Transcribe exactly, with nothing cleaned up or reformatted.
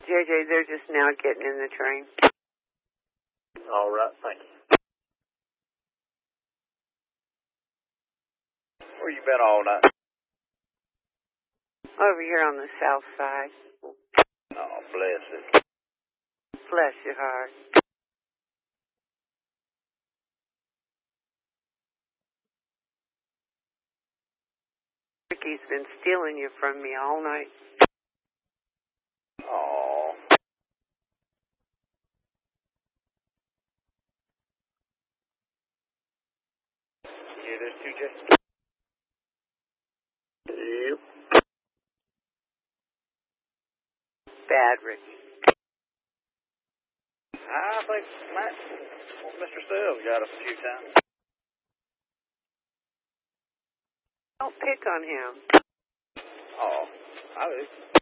J J, they're just now getting in the train. All right, thank you. Where you been all night? Over here on the south side. Oh, bless it. Bless your heart. Ricky's been stealing you from me all night. Oh. Yeah, there's two J. Yep. Bad Ricky. I think Matt, Mister Sells got us a few times. Don't pick on him. Oh, I do.